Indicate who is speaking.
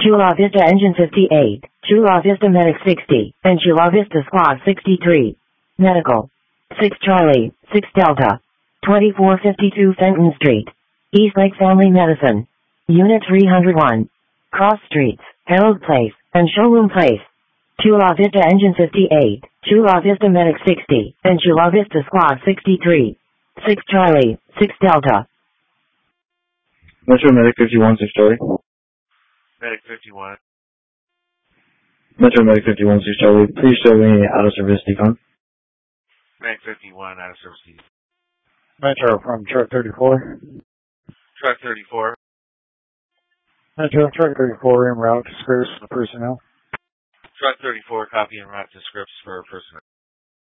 Speaker 1: Chula Vista Engine 58, Chula Vista Medic 60, and Chula Vista Squad 63. Medical. 6 Charlie, 6 Delta. 2452 Fenton Street. Eastlake Family Medicine. Unit 301. Cross Streets, Harold Place, and Showroom Place. Chula Vista Engine 58, Chula Vista Medic 60, and Chula Vista Squad 63. 6 Charlie, 6 Delta.
Speaker 2: Metro Medic 51, 6 Charlie.
Speaker 3: Medic 51.
Speaker 2: Metro Medic 51, 6 Charlie. Please show me out of service decon.
Speaker 3: Medic 51 out of service.
Speaker 4: Metro from truck 34.
Speaker 3: Truck 34.
Speaker 4: Metro truck 34 en route to scripts for personnel.
Speaker 3: Truck 34 copy and route to scripts for personnel.